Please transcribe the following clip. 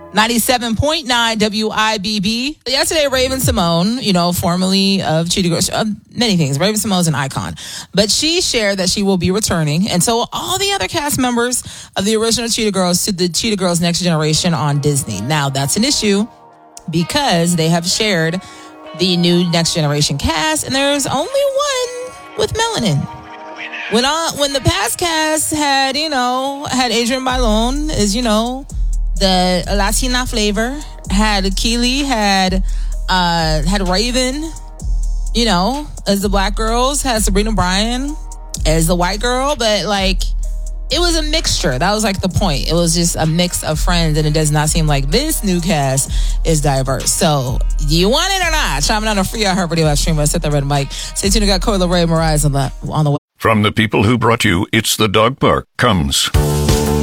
97.9 WIBB. Yesterday, Raven-Symoné, formerly of Cheetah Girls, many things. Raven-Symoné's an icon. But she shared that she will be returning. And so all the other cast members of the original Cheetah Girls to the Cheetah Girls Next Generation on Disney. Now, that's an issue because they have shared the new Next Generation cast, and there's only one with melanin. When the past cast had Adrienne Bailon as, the Latina flavor, had Keely, had Raven, as the black girls, had Sabrina Bryan as the white girl, but it was a mixture. That was the point. It was just a mix of friends, and it does not seem like this new cast is diverse. So, do you want it or not? Chiming on a free iHeartRadio live stream. I set the red mic. Stay tuned. I got Coi Leray Moraes on the way. From the people who brought you It's the Dog Park comes